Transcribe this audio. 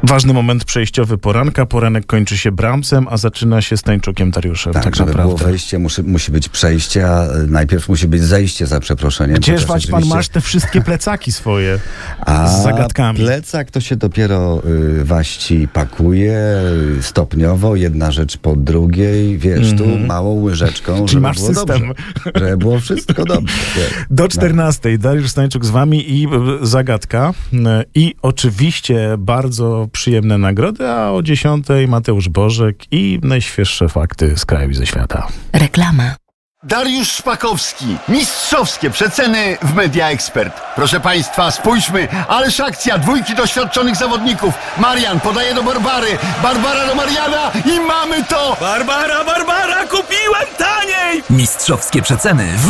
Ważny moment przejściowy poranka. Poranek kończy się Brahmsem, a zaczyna się Stańczukiem Dariuszem. Tak, żeby było wejście, musi być przejście, a najpierw musi być zejście, za przeproszeniem. Gdzież pan masz te wszystkie plecaki swoje z zagadkami? Plecak to się dopiero waści pakuje stopniowo, jedna rzecz po drugiej, wiesz, tu małą łyżeczką, czyli żeby masz było system. dobrze. Żeby było wszystko dobrze. Do 14:00 Dariusz Stańczuk z wami i zagadka. I oczywiście bardzo przyjemne nagrody, a o 10:00 Mateusz Bożek i najświeższe fakty z kraju i ze świata. Reklama. Dariusz Szpakowski. Mistrzowskie przeceny w Media Expert. Proszę Państwa, spójrzmy, ależ akcja, dwójki doświadczonych zawodników. Marian podaje do Barbary, Barbara do Mariana i mamy to! Barbara, kupiłem taniej! Mistrzowskie przeceny w